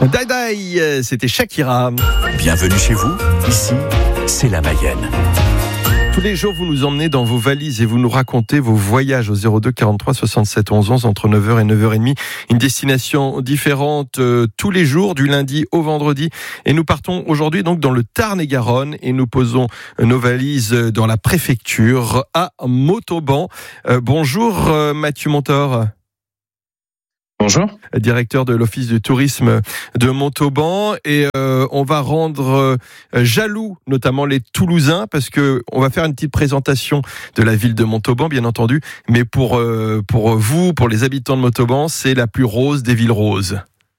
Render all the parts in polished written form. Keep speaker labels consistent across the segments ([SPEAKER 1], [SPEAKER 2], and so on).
[SPEAKER 1] Die Die, c'était Shakira.
[SPEAKER 2] Bienvenue chez vous, ici, c'est la Mayenne.
[SPEAKER 1] Tous les jours, vous nous emmenez dans vos valises et vous nous racontez vos voyages au 02 43 67 11 11 entre 9h et 9h30. Une destination différente tous les jours, du lundi au vendredi. Et nous partons aujourd'hui donc dans le Tarn-et-Garonne et nous posons nos valises dans la préfecture à Montauban. Bonjour Mathieu Montor.
[SPEAKER 3] Bonjour.
[SPEAKER 1] Directeur de l'Office du tourisme de Montauban, et on va rendre jaloux notamment les Toulousains parce que on va faire une petite présentation de la ville de Montauban, bien entendu, mais pour vous, pour les habitants de Montauban, c'est la plus rose des villes roses.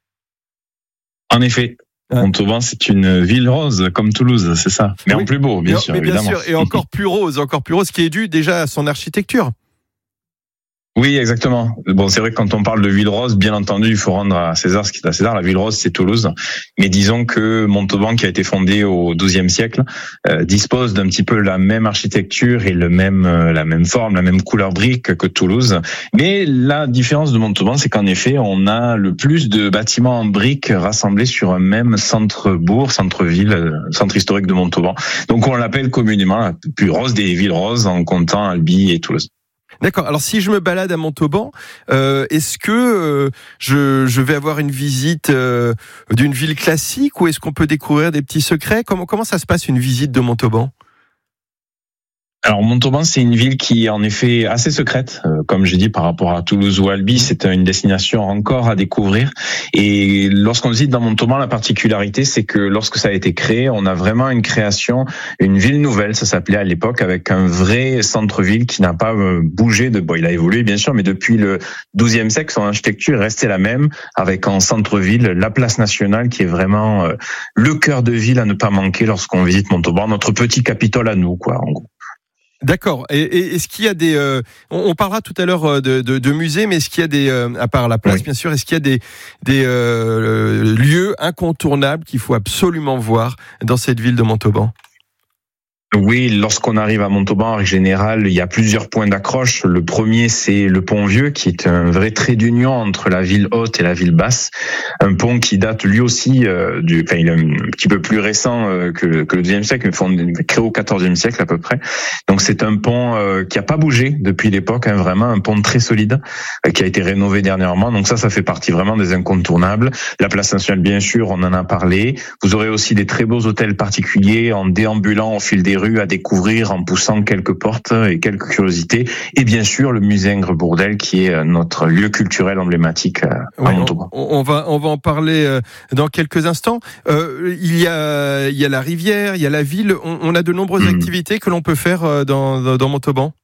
[SPEAKER 3] En effet. Montauban, c'est une ville rose, comme Toulouse, c'est ça. Mais oui, en plus beau, bien sûr, évidemment.
[SPEAKER 1] Bien sûr, et encore plus rose, qui est dû déjà à son architecture.
[SPEAKER 3] Oui, exactement. Bon, c'est vrai que quand on parle de ville rose, bien entendu, il faut rendre à César ce qui est à César. La ville rose, c'est Toulouse. Mais disons que Montauban, qui a été fondé au XIIe siècle, dispose d'un petit peu la même architecture et la même forme, la même couleur brique que Toulouse. Mais la différence de Montauban, c'est qu'en effet, on a le plus de bâtiments en briques rassemblés sur un même centre-bourg, centre-ville, centre historique de Montauban. Donc, on l'appelle communément la plus rose des villes roses en comptant Albi et Toulouse.
[SPEAKER 1] D'accord. Alors, si je me balade à Montauban, est-ce que je vais avoir une visite d'une ville classique ou est-ce qu'on peut découvrir des petits secrets ? Comment ça se passe une visite de Montauban ?
[SPEAKER 3] Alors Montauban, c'est une ville qui est en effet assez secrète, comme j'ai dit par rapport à Toulouse ou Albi, c'est une destination encore à découvrir. Et lorsqu'on visite dans Montauban, la particularité, c'est que lorsque ça a été créé, on a vraiment une création, une ville nouvelle, ça s'appelait à l'époque, avec un vrai centre-ville qui n'a pas bougé. Bon, il a évolué bien sûr, mais depuis le XIIe siècle, son architecture est restée la même, avec en centre-ville la place nationale qui est vraiment le cœur de ville à ne pas manquer lorsqu'on visite Montauban, notre petit Capitole à nous, quoi, en gros.
[SPEAKER 1] D'accord. Et est-ce qu'il y a des... on parlera tout à l'heure de musées, mais est-ce qu'il y a des... à part la place, oui, bien sûr, est-ce qu'il y a des lieux incontournables qu'il faut absolument voir dans cette ville de Montauban ?
[SPEAKER 3] Oui, lorsqu'on arrive à Montauban, en général, il y a plusieurs points d'accroche. Le premier, c'est le pont Vieux, qui est un vrai trait d'union entre la ville haute et la ville basse. Un pont qui date lui aussi il est un petit peu plus récent que le XIIe siècle, mais créé au XIVe siècle à peu près. Donc c'est un pont qui a pas bougé depuis l'époque, vraiment un pont très solide, qui a été rénové dernièrement. Donc ça fait partie vraiment des incontournables. La place nationale, bien sûr, on en a parlé. Vous aurez aussi des très beaux hôtels particuliers en déambulant au fil des rues à découvrir en poussant quelques portes et quelques curiosités, et bien sûr le musée Ingres-Bourdelle qui est notre lieu culturel emblématique à Montauban.
[SPEAKER 1] On va en parler dans quelques instants. Il y a la rivière, il y a la ville, on a de nombreuses activités que l'on peut faire dans Montauban.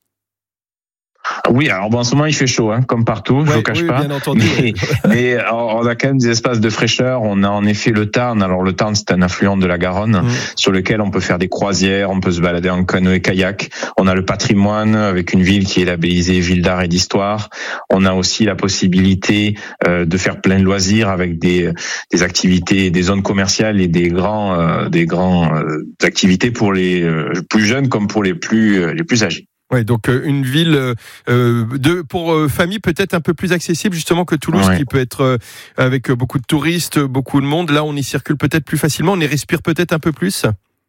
[SPEAKER 3] Oui, alors en ce moment il fait chaud, comme partout, je vous cache pas.
[SPEAKER 1] Bien entendu,
[SPEAKER 3] mais on a quand même des espaces de fraîcheur. On a en effet le Tarn. Alors le Tarn, c'est un affluent de la Garonne, sur lequel on peut faire des croisières, on peut se balader en canoë-kayak. On a le patrimoine avec une ville qui est labellisée ville d'art et d'histoire. On a aussi la possibilité de faire plein de loisirs avec des activités, des zones commerciales et des grands activités pour les plus jeunes comme pour les plus âgés.
[SPEAKER 1] Ouais, donc une ville pour famille peut-être un peu plus accessible justement que Toulouse, qui peut être avec beaucoup de touristes, beaucoup de monde. Là, on y circule peut-être plus facilement, on y respire peut-être un peu plus.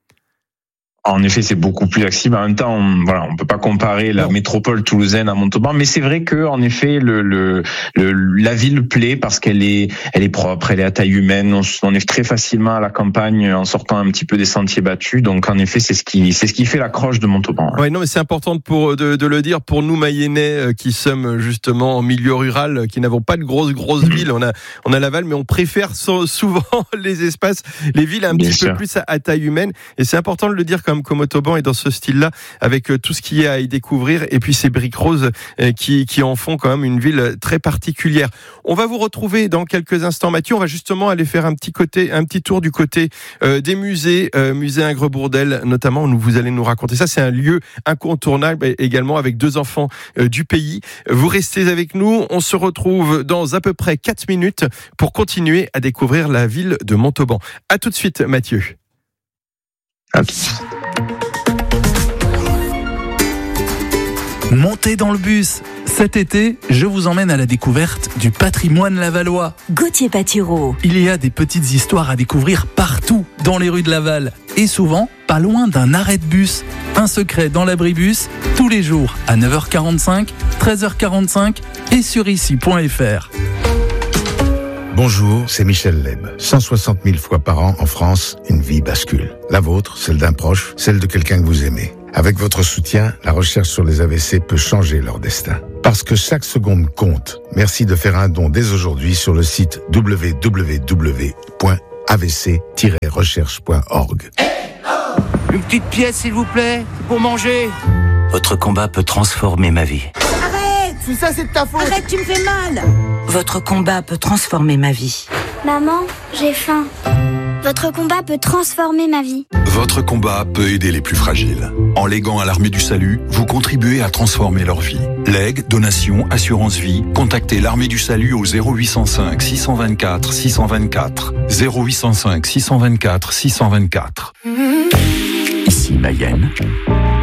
[SPEAKER 3] En effet, c'est beaucoup plus accessible. En même temps, on peut pas comparer la métropole toulousaine à Montauban, mais c'est vrai que, en effet, la ville plaît parce qu'elle est propre, elle est à taille humaine. On est très facilement à la campagne en sortant un petit peu des sentiers battus. Donc, en effet, c'est ce qui fait l'accroche de Montauban.
[SPEAKER 1] Ouais, non, mais c'est important de le dire pour nous Mayennais qui sommes justement en milieu rural, qui n'avons pas de grosses villes. On a Laval, mais on préfère souvent les espaces, les villes un petit peu plus à taille humaine. Et c'est important de le dire comme Montauban est dans ce style-là, avec tout ce qu'il y a à y découvrir, et puis ces briques roses qui en font quand même une ville très particulière. On va vous retrouver dans quelques instants, Mathieu. On va justement aller faire un petit tour du côté des musées, musée Ingres-Bourdelle notamment, où vous allez nous raconter ça. C'est un lieu incontournable également, avec 2 enfants du pays. Vous restez avec nous, on se retrouve dans à peu près 4 minutes pour continuer à découvrir la ville de Montauban. À tout de suite, Mathieu.
[SPEAKER 3] À tout de suite.
[SPEAKER 4] Montez dans le bus. Cet été, je vous emmène à la découverte du patrimoine lavallois.
[SPEAKER 5] Gauthier Patireau.
[SPEAKER 4] Il y a des petites histoires à découvrir partout dans les rues de Laval et souvent pas loin d'un arrêt de bus. Un secret dans l'abribus, tous les jours à 9h45, 13h45 et sur ici.fr.
[SPEAKER 6] Bonjour, c'est Michel Leb. 160 000 fois par an en France, une vie bascule. La vôtre, celle d'un proche, celle de quelqu'un que vous aimez. Avec votre soutien, la recherche sur les AVC peut changer leur destin. Parce que chaque seconde compte. Merci de faire un don dès aujourd'hui sur le site www.avc-recherche.org.
[SPEAKER 7] Une petite pièce, s'il vous plaît, pour manger.
[SPEAKER 2] Votre combat peut transformer ma vie.
[SPEAKER 7] Arrête! Tout ça, c'est de ta faute.
[SPEAKER 5] Arrête, tu me fais mal. Votre combat peut transformer ma vie.
[SPEAKER 8] Maman, j'ai faim. Votre combat peut transformer ma vie.
[SPEAKER 9] Votre combat peut aider les plus fragiles. En léguant à l'Armée du Salut, vous contribuez à transformer leur vie. Legs, donations, assurance vie, contactez l'Armée du Salut au 0805 624 624. 0805 624 624.
[SPEAKER 2] Ici Mayenne.